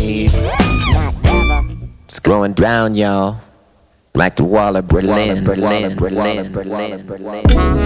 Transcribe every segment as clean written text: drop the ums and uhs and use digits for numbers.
It's going down, y'all. Like the wall of Berlin, Berlin, Berlin, Berlin, Berlin.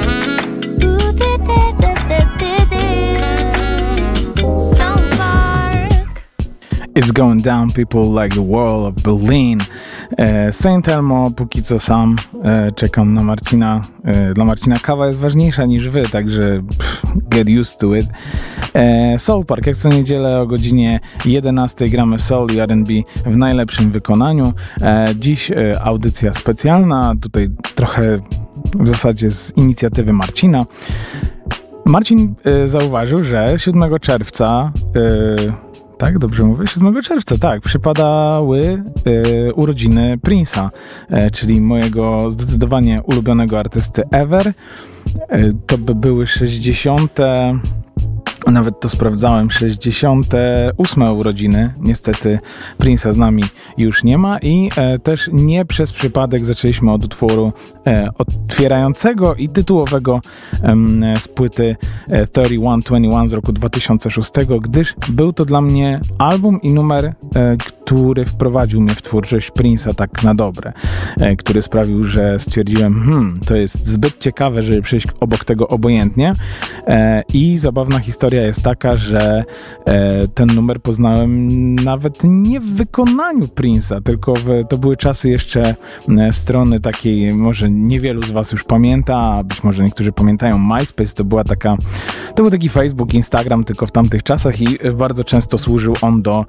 It's going down, people, like the wall of Berlin. Saint Elmo, póki co sam czekam na Marcina. Dla Marcina kawa jest ważniejsza niż wy, także get used to it. Soul Park, jak co niedzielę o godzinie 11 gramy soul i R&B w najlepszym wykonaniu. Dziś audycja specjalna, tutaj trochę w zasadzie z inicjatywy Marcina. Marcin zauważył, że 7 czerwca tak, dobrze mówię? 7 czerwca, tak, przypadały urodziny Prince'a, czyli mojego zdecydowanie ulubionego artysty ever. To by były 60. Nawet to sprawdzałem, 68 urodziny. Niestety Prince'a z nami już nie ma i też nie przez przypadek zaczęliśmy od utworu otwierającego i tytułowego z płyty 3121 z roku 2006, gdyż był to dla mnie album i numer, który wprowadził mnie w twórczość Prince'a tak na dobre, który sprawił, że stwierdziłem, to jest zbyt ciekawe, żeby przejść obok tego obojętnie i zabawna historia jest taka, że ten numer poznałem nawet nie w wykonaniu Prince'a, tylko to były czasy jeszcze strony takiej, może niewielu z was już pamięta, a być może niektórzy pamiętają, MySpace to był taki Facebook, Instagram, tylko w tamtych czasach i bardzo często służył on do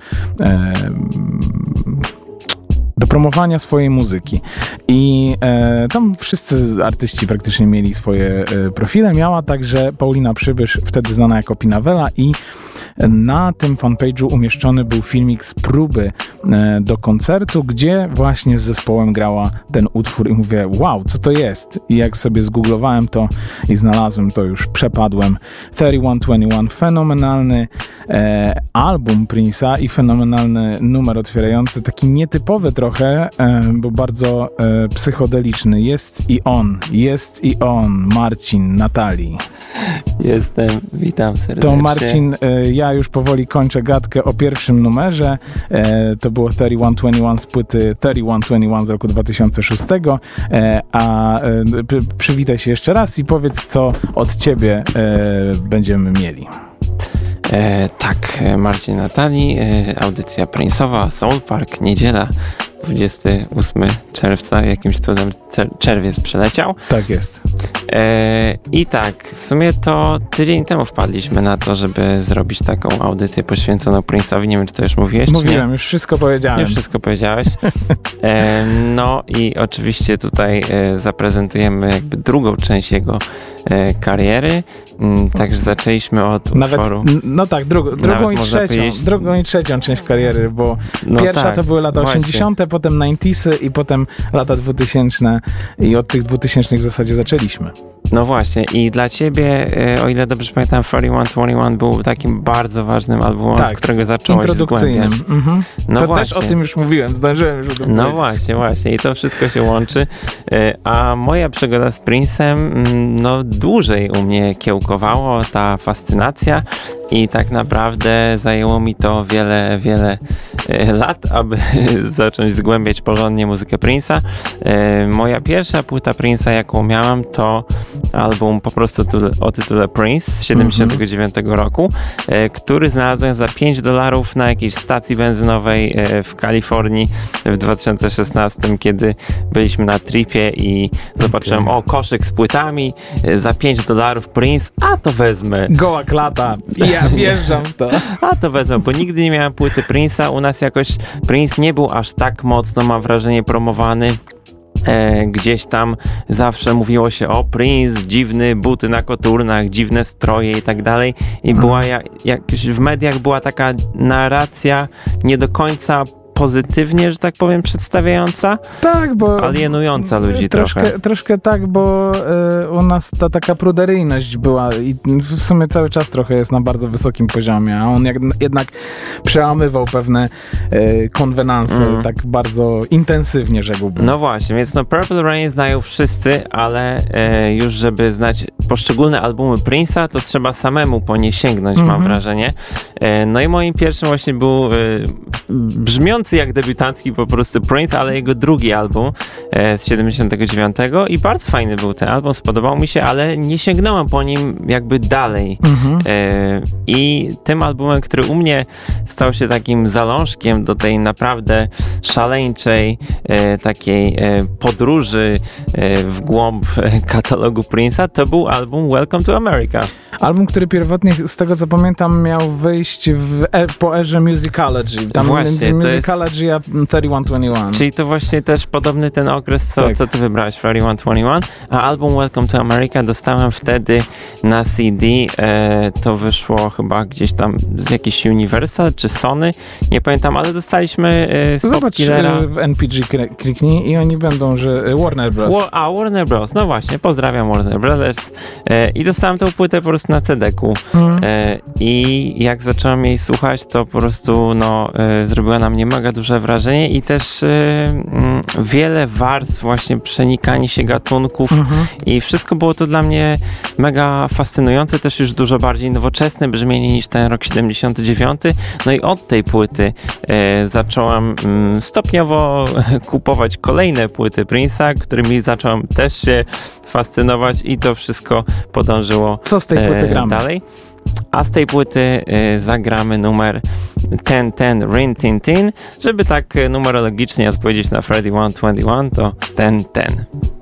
promowania swojej muzyki. I tam wszyscy artyści praktycznie mieli swoje profile. Miała także Paulina Przybysz, wtedy znana jako Pinawela, i na tym fanpage'u umieszczony był filmik z próby do koncertu, gdzie właśnie z zespołem grała ten utwór i mówię, wow, co to jest? I jak sobie zgooglowałem to i znalazłem, to już przepadłem. 3121, fenomenalny album Prince'a i fenomenalny numer otwierający, taki nietypowy trochę, bo bardzo psychodeliczny. Jest i on, Marcin, Natalii. Jestem, witam serdecznie. To Marcin, ja już powoli kończę gadkę o pierwszym numerze. To było 3121 z płyty 3121 z roku 2006. A przywitaj się jeszcze raz i powiedz, co od ciebie będziemy mieli. Tak, Marcin, Natalii, audycja Prince'owa, Soul Park, niedziela, 28 czerwca, jakimś cudem czerwiec przeleciał. Tak jest. I tak, w sumie to tydzień temu wpadliśmy na to, żeby zrobić taką audycję poświęconą Prince'owi. Nie wiem, czy to już mówiłeś? Mówiłem, już wszystko powiedziałem. Już wszystko powiedziałeś. No i oczywiście tutaj zaprezentujemy jakby drugą część jego kariery. Także zaczęliśmy od utworu. No tak, drugą i trzecią część kariery, bo pierwsza tak, to były lata 80., potem 90'sy i potem lata 2000 i od tych 2000 w zasadzie zaczęliśmy. No właśnie i dla ciebie, o ile dobrze pamiętam, 3121 był takim bardzo ważnym albumem, tak, od którego zacząłeś introdukcyjnym. No to właśnie. też o tym już mówiłem, zdążyłem już o tym powiedzieć. Właśnie i to wszystko się łączy. A moja przygoda z Prince'em, dłużej u mnie kiełkowało, ta fascynacja i tak naprawdę zajęło mi to wiele lat, aby zacząć zgłębiać porządnie muzykę Prince'a. Moja pierwsza płyta Prince'a, jaką miałam, to album po prostu o tytule Prince z 79 roku, który znalazłem za $5 na jakiejś stacji benzynowej w Kalifornii w 2016, kiedy byliśmy na tripie i zobaczyłem, koszyk z płytami, za $5 Prince, a to wezmę. Goła klata. Ja wjeżdżam w to. A to wezmę, bo nigdy nie miałem płyty Prince'a. U nas jakoś Prince nie był aż tak mocno, mam wrażenie, promowany. Gdzieś tam zawsze mówiło się o Prince, dziwny, buty na koturnach, dziwne stroje i tak dalej. I była jakoś w mediach była taka narracja nie do końca pozytywnie, że tak powiem, przedstawiająca, tak, bo alienująca ludzi troszkę tak, bo u nas ta taka pruderyjność była i w sumie cały czas trochę jest na bardzo wysokim poziomie, a on jednak przełamywał pewne konwenanse tak bardzo intensywnie, rzekłbym. No właśnie, więc Purple Rain znają wszyscy, ale już żeby znać poszczególne albumy Prince'a, to trzeba samemu po nie sięgnąć, mam wrażenie. No i moim pierwszym właśnie był brzmiący jak debiutancki po prostu Prince, ale jego drugi album z 79 i bardzo fajny był ten album, spodobał mi się, ale nie sięgnąłem po nim jakby dalej. I tym albumem, który u mnie stał się takim zalążkiem do tej naprawdę szaleńczej takiej podróży w głąb katalogu Prince'a, to był album Welcome to America. Album, który pierwotnie, z tego co pamiętam, miał wyjść po erze Musicology. Tam właśnie, między Musicology a 3121. Czyli to właśnie też podobny ten okres, co ty wybrałeś, 3121. A album Welcome to America dostałem wtedy na CD. To wyszło chyba gdzieś tam z jakiejś Universal czy Sony, nie pamiętam, ale dostaliśmy Zobacz w NPG kliknij i oni będą, że Warner Bros. Warner Bros. No właśnie, pozdrawiam Warner Brothers. I dostałem tą płytę po prostu na CD-ku. I jak zacząłem jej słuchać, to po prostu zrobiła na mnie mega duże wrażenie i też wiele warstw, właśnie przenikanie się gatunków i wszystko było to dla mnie mega fascynujące, też już dużo bardziej nowoczesne brzmienie niż ten rok 79. No i od tej płyty zacząłem stopniowo kupować kolejne płyty Prince'a, którymi zacząłem też się fascynować i to wszystko podążyło. Co z tej płyty gramy? Dalej. A z tej płyty zagramy numer 10-10 Rin Tin Tin, żeby tak numerologicznie odpowiedzieć na 31-21, to 10-10.